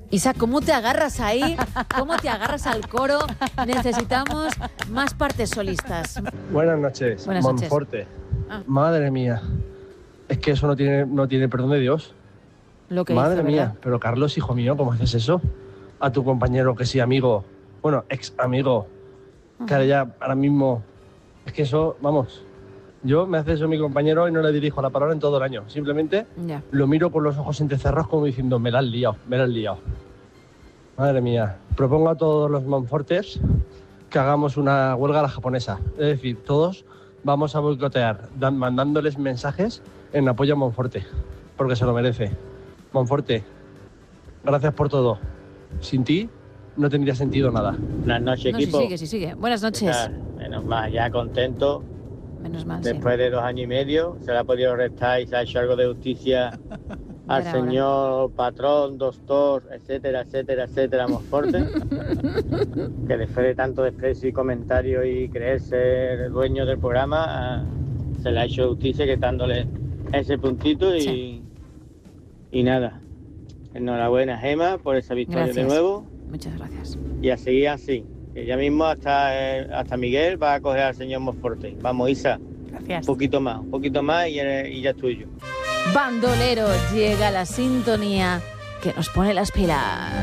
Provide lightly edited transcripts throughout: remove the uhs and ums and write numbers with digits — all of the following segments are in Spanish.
Isa, ¿cómo te agarras ahí? ¿Cómo te agarras al coro? Necesitamos más partes solistas. Buenas noches, Buenas noches. Monforte. Madre mía, es que eso no tiene perdón de Dios. Lo que Madre hizo, mía, ¿verdad? pero Carlos, hijo mío, ¿cómo haces eso? A tu compañero que sí, amigo, bueno, ex amigo, que ahora mismo, es que eso, vamos, yo me hace eso mi compañero y no le dirijo la palabra en todo el año. Simplemente Ya. lo miro con los ojos entrecerrados como diciendo, me la has liado. Madre mía, propongo a todos los Monfortes que hagamos una huelga a la japonesa. Es decir, todos vamos a boicotear, mandándoles mensajes en apoyo a Monforte, porque se lo merece. Monforte, gracias por todo. Sin ti no tendría sentido nada. Buenas noches, No, equipo. sí sigue. Buenas ¿Qué noches. tal? Menos mal, ya contento. Menos mal, Después de 2 años y medio, se le ha podido restar y se ha hecho algo de justicia al Verá señor patrón, doctor, etcétera, Monforte. Que después de tanto desprecio y comentario y creerse el dueño del programa, se le ha hecho justicia quitándole ese puntito y nada. Enhorabuena, Gema, por esa victoria Gracias. de nuevo. Muchas gracias. Y a seguir así. Que ya mismo hasta Miguel va a coger al señor Monforte. Vamos, Isa. Gracias. Un poquito más y ya es tuyo. Bandolero, llega la sintonía que nos pone las pilas.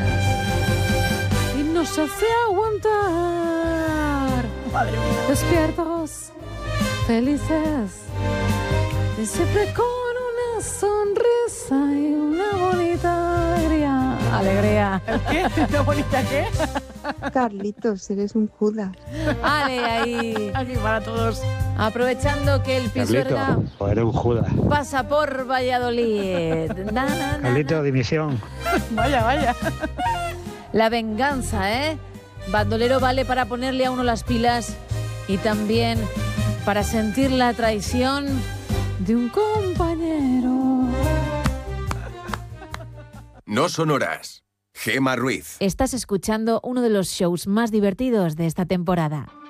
Y nos hace aguantar. Madre mía. Despiertos, felices, y siempre con una sonrisa y una bonita alegría. Alegría. ¿El qué? ¿Una bonita qué? Carlitos, eres un Judas. Ale, ahí. Aquí para todos. Aprovechando que el Pisuerga o eres un Judas. pasa por Valladolid. Carlito, dimisión. Vaya. La venganza, ¿eh? Bandolero vale para ponerle a uno las pilas y también para sentir la traición de un compañero. No son horas. Gema Ruiz. Estás escuchando uno de los shows más divertidos de esta temporada.